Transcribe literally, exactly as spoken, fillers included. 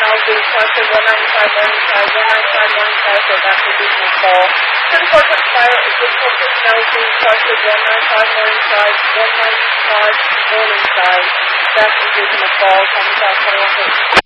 now being requested one ninety-five morning side, one ninety-five morning side for back regional call. ten four fire is report personnel being requested one ninety-five morning side, one ninety-five morning side, back regional call, coming back twenty-one.